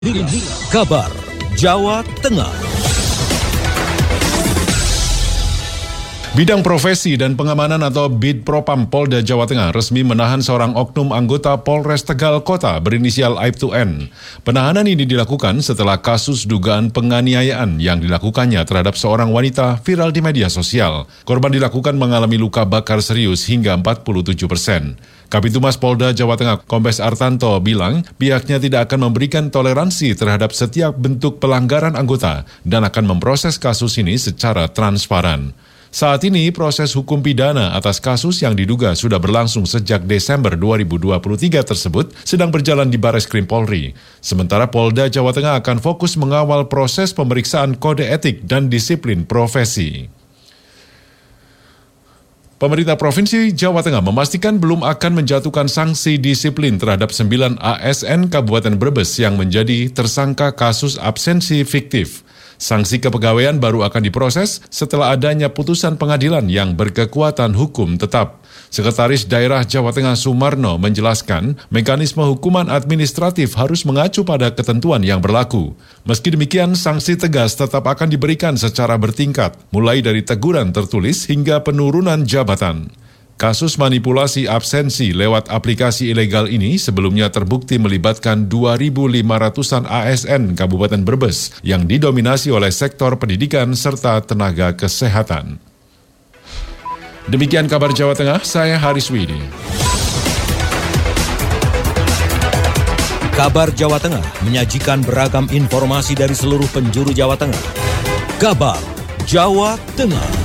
Ini kabar Jawa Tengah. Bidang Profesi dan Pengamanan atau Bidpropam Polda Jawa Tengah resmi menahan seorang oknum anggota Polres Tegal Kota berinisial Aibtu N. Penahanan ini dilakukan setelah kasus dugaan penganiayaan yang dilakukannya terhadap seorang wanita viral di media sosial. Korban dilakukan mengalami luka bakar serius hingga 47%. Kabitumas Polda Jawa Tengah Kombes Artanto bilang pihaknya tidak akan memberikan toleransi terhadap setiap bentuk pelanggaran anggota dan akan memproses kasus ini secara transparan. Saat ini proses hukum pidana atas kasus yang diduga sudah berlangsung sejak Desember 2023 tersebut sedang berjalan di Bareskrim Polri. Sementara Polda Jawa Tengah akan fokus mengawal proses pemeriksaan kode etik dan disiplin profesi. Pemerintah Provinsi Jawa Tengah memastikan belum akan menjatuhkan sanksi disiplin terhadap 9 ASN Kabupaten Brebes yang menjadi tersangka kasus absensi fiktif. Sanksi kepegawaian baru akan diproses setelah adanya putusan pengadilan yang berkekuatan hukum tetap. Sekretaris Daerah Jawa Tengah Sumarno menjelaskan mekanisme hukuman administratif harus mengacu pada ketentuan yang berlaku. Meski demikian, sanksi tegas tetap akan diberikan secara bertingkat, mulai dari teguran tertulis hingga penurunan jabatan. Kasus manipulasi absensi lewat aplikasi ilegal ini sebelumnya terbukti melibatkan 2.500-an ASN Kabupaten Brebes yang didominasi oleh sektor pendidikan serta tenaga kesehatan. Demikian kabar Jawa Tengah, saya Haris Widi. Kabar Jawa Tengah menyajikan beragam informasi dari seluruh penjuru Jawa Tengah. Kabar Jawa Tengah.